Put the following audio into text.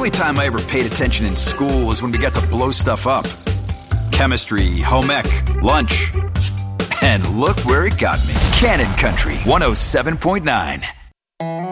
only time I ever paid attention in school was when we got to blow stuff up. Chemistry, home ec, lunch. And look where it got me. Cannon Country 107.9.